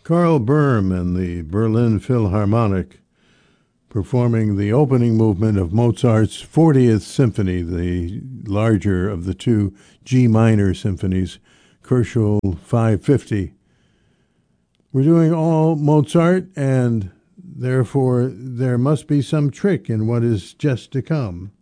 Karl Böhm and the Berlin Philharmonic performing the opening movement of Mozart's 40th Symphony, the larger of the two G minor symphonies, Koschel 550. We're doing all Mozart, and therefore there must be some trick in what is just to come.